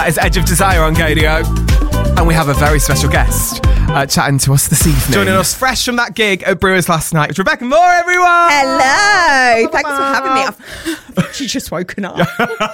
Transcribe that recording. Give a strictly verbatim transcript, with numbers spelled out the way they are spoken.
It's Edge of Desire on K D O. And we have a very special guest uh, chatting to us this evening. Joining us fresh from that gig at Brewers last night. It's Rebecca Moore, everyone! Hello! Thanks for having me. I've actually just woken up.